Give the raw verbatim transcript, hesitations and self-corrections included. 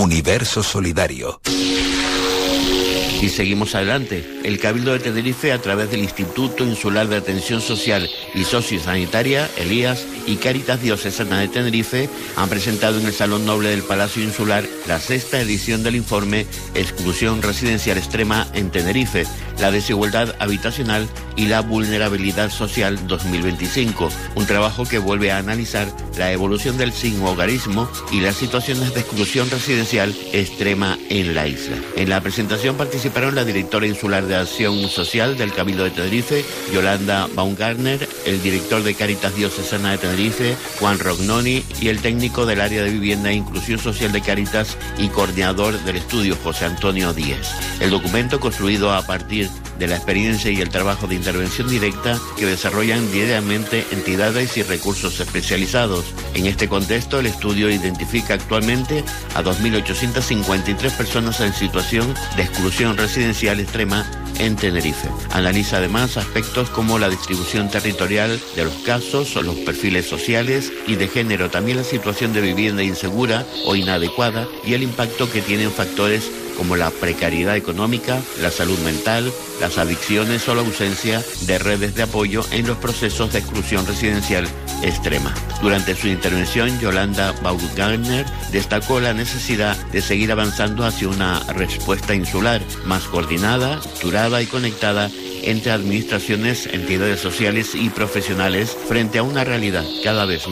Universo Solidario. Y seguimos adelante. El Cabildo de Tenerife, a través del Instituto Insular de Atención Social y Sociosanitaria, Elías, y Cáritas Diocesana de Tenerife, han presentado en el Salón Noble del Palacio Insular la sexta edición del informe Exclusión Residencial Extrema en Tenerife, la desigualdad habitacional y la vulnerabilidad social dos mil veinticinco, un trabajo que vuelve a analizar la evolución del sinhogarismo y las situaciones de exclusión residencial extrema en la isla. En la presentación participaron la directora insular de Acción Social del Cabildo de Tenerife, Yolanda Baumgartner, el director de Cáritas Diocesana de Tenerife, Juan Rognoni, y el técnico del área de vivienda e inclusión social de Cáritas y coordinador del estudio, José Antonio Díez. El documento, construido a partir de la experiencia y el trabajo de intervención directa que desarrollan diariamente entidades y recursos especializados. En este contexto, el estudio identifica actualmente a dos mil ochocientas cincuenta y tres personas en situación de exclusión residencial extrema en Tenerife. Analiza además aspectos como la distribución territorial de los casos, o los perfiles sociales y de género, también la situación de vivienda insegura o inadecuada y el impacto que tienen factores como la precariedad económica, la salud mental, las adicciones o la ausencia de redes de apoyo en los procesos de exclusión residencial extrema. Durante su intervención, Yolanda Baumgartner destacó la necesidad de seguir avanzando hacia una respuesta insular más coordinada, estructurada y conectada entre administraciones, entidades sociales y profesionales frente a una realidad cada vez más